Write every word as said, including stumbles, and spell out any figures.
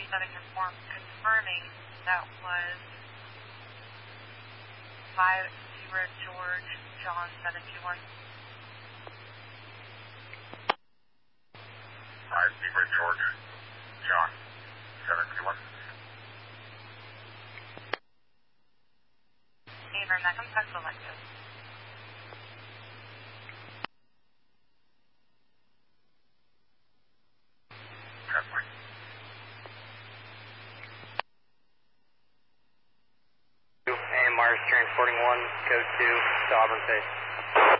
setting inform confirming that was five zero George John seven two one. five zero George John seven two one. Neighbor, that comes back selected. A M R is transporting one, code two, to Auburn Face.